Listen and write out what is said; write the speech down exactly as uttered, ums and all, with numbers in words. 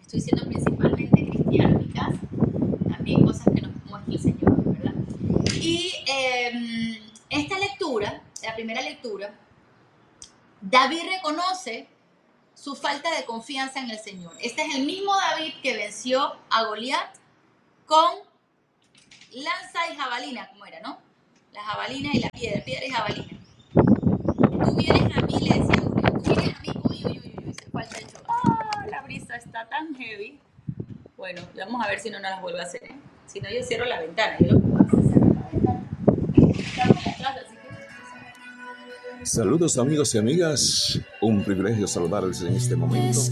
estoy siendo principalmente cristiana en mi casa, también cosas que nos muestra el Señor, ¿verdad? Y eh, esta lectura, la primera lectura, David reconoce su falta de confianza en el Señor. Este es el mismo David que venció a Goliat con lanza y jabalina, como era, ¿no? La jabalina y la piedra, piedra y jabalina. Tú vienes a mí, le decía Goliat, tú vienes a mí, uy, uy, uy, uy, se falta el show. Ah, la brisa está tan heavy. Bueno, vamos a ver si no nos las vuelve a hacer, ¿eh? Si no, yo cierro la ventana. Yo lo que puedo hacer es cerrar la ventana. Estamos atrás, así que... Saludos amigos y amigas, un privilegio saludarles en este momento.